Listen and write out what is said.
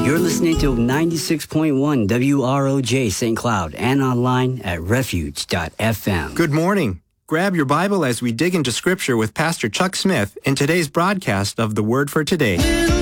You're listening to 96.1 WROJ St. Cloud and online at refuge.fm. Good morning. Grab your Bible as we dig into Scripture with Pastor Chuck Smith in today's broadcast of The Word for Today.